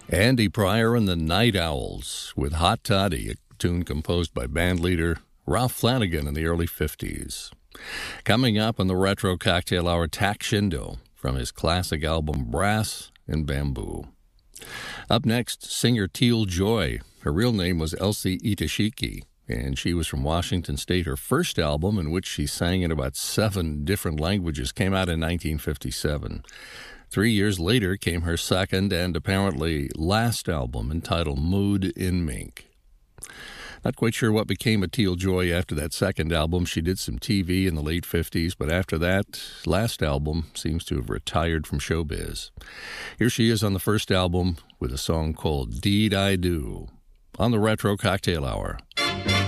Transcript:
Andy Pryor and the Night Owls with Hot Toddy, a tune composed by bandleader Ralph Flanagan in the early 50s. Coming up on the Retro Cocktail Hour, Tak Shindo from his classic album Brass and Bamboo. Up next, singer Teal Joy. Her real name was Elsie Itashiki, and she was from Washington State. Her first album, in which she sang in about 7 different languages, came out in 1957. 3 years later came her second and apparently last album, entitled Mood in Mink. Not quite sure what became of Teal Joy after that second album. She did some TV in the late 50s, but after that last album seems to have retired from showbiz. Here she is on the first album with a song called Deed I Do on the Retro Cocktail Hour.